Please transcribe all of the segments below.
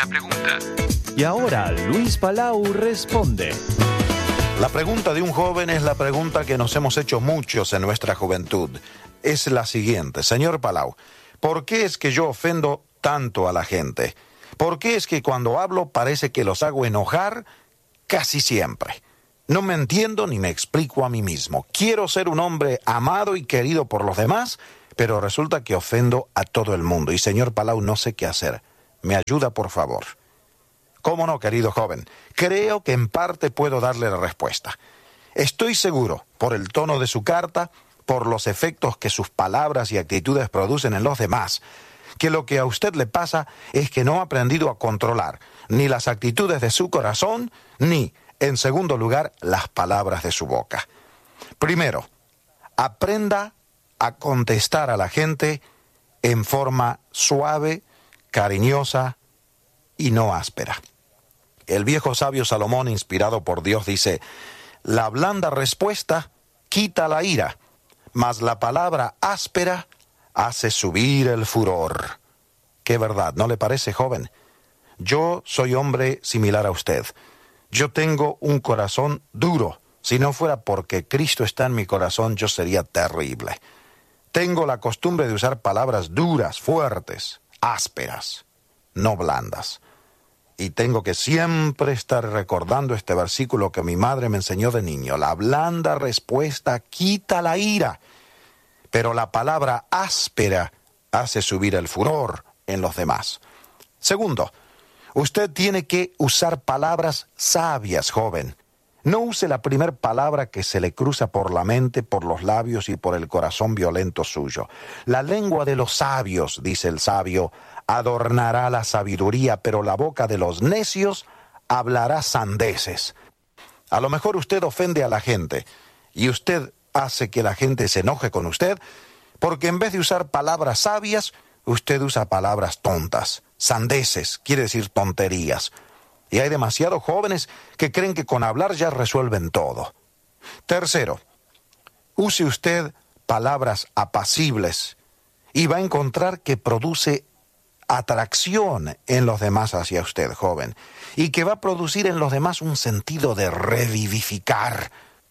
la pregunta. Y ahora Luis Palau responde. La pregunta de un joven es la pregunta que nos hemos hecho muchos en nuestra juventud. Es la siguiente: señor Palau, ¿por qué es que yo ofendo tanto a la gente? ¿Por qué es que cuando hablo parece que los hago enojar casi siempre? No me entiendo ni me explico a mí mismo. Quiero ser un hombre amado y querido por los demás, pero resulta que ofendo a todo el mundo. Y señor Palau, no sé qué hacer. ¿Me ayuda, por favor? ¿Cómo no, querido joven? Creo que en parte puedo darle la respuesta. Estoy seguro, por el tono de su carta, por los efectos que sus palabras y actitudes producen en los demás, que lo que a usted le pasa es que no ha aprendido a controlar ni las actitudes de su corazón, ni, en segundo lugar, las palabras de su boca. Primero, aprenda a contestar a la gente en forma suave, cariñosa y no áspera. El viejo sabio Salomón, inspirado por Dios, dice: la blanda respuesta quita la ira, mas la palabra áspera hace subir el furor. Qué verdad, ¿no le parece, joven? Yo soy hombre similar a usted. Yo tengo un corazón duro. Si no fuera porque Cristo está en mi corazón, yo sería terrible. Tengo la costumbre de usar palabras duras, fuertes, ásperas, no blandas. Y tengo que siempre estar recordando este versículo que mi madre me enseñó de niño: la blanda respuesta quita la ira, pero la palabra áspera hace subir el furor en los demás. Segundo, usted tiene que usar palabras sabias, joven. No use la primer palabra que se le cruza por la mente, por los labios y por el corazón violento suyo. La lengua de los sabios, dice el sabio, adornará la sabiduría, pero la boca de los necios hablará sandeces. A lo mejor usted ofende a la gente y usted hace que la gente se enoje con usted porque en vez de usar palabras sabias, usted usa palabras tontas. Sandeces quiere decir tonterías. Y hay demasiados jóvenes que creen que con hablar ya resuelven todo. Tercero, use usted palabras apacibles y va a encontrar que produce atracción en los demás hacia usted, joven, y que va a producir en los demás un sentido de revivificar.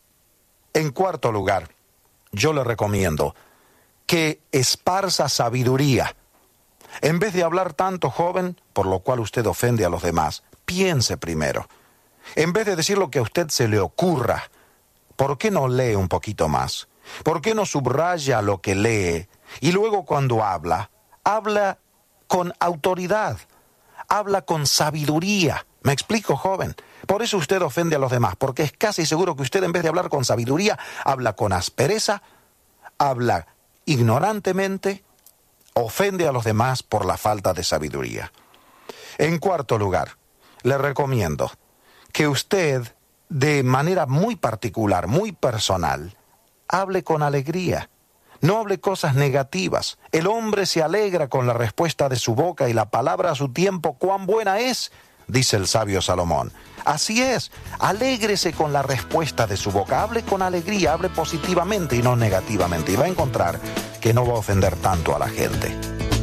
En cuarto lugar, yo le recomiendo que esparza sabiduría. En vez de hablar tanto, joven, por lo cual usted ofende a los demás, piense primero. En vez de decir lo que a usted se le ocurra, ¿por qué no lee un poquito más? ¿Por qué no subraya lo que lee? Y luego cuando habla con autoridad, habla con sabiduría. ¿Me explico, joven? Por eso usted ofende a los demás, porque es casi seguro que usted, en vez de hablar con sabiduría, habla con aspereza, habla ignorantemente, ofende a los demás por la falta de sabiduría. En cuarto lugar, le recomiendo que usted, de manera muy particular, muy personal, hable con alegría. No hable cosas negativas. El hombre se alegra con la respuesta de su boca y la palabra a su tiempo cuán buena es, dice el sabio Salomón. Así es, alégrese con la respuesta de su boca. Hable con alegría, hable positivamente y no negativamente. Y va a encontrar que no va a ofender tanto a la gente.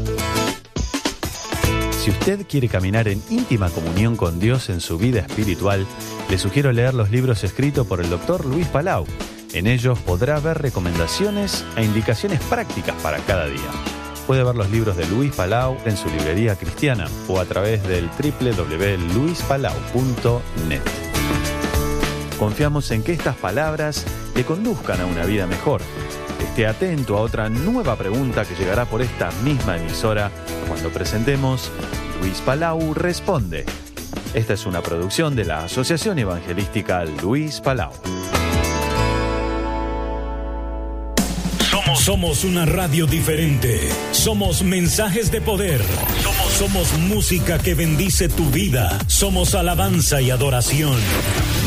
Si usted quiere caminar en íntima comunión con Dios en su vida espiritual, le sugiero leer los libros escritos por el Dr. Luis Palau. En ellos podrá ver recomendaciones e indicaciones prácticas para cada día. Puede ver los libros de Luis Palau en su librería cristiana o a través del www.luispalau.net. Confiamos en que estas palabras le conduzcan a una vida mejor. Esté atento a otra nueva pregunta que llegará por esta misma emisora cuando presentemos Luis Palau Responde. Esta es una producción de la Asociación Evangelística Luis Palau. Somos una radio diferente. Somos mensajes de poder. Somos música que bendice tu vida. Somos alabanza y adoración.